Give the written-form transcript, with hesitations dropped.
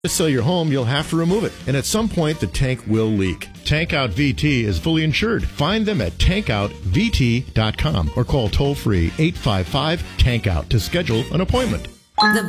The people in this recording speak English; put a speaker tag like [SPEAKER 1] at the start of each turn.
[SPEAKER 1] To sell your home, you'll have to remove it, and at some point, the tank will leak. Tank Out VT is fully insured. Find them at tankoutvt.com or call toll-free 855-TANK-OUT to schedule an appointment.
[SPEAKER 2] The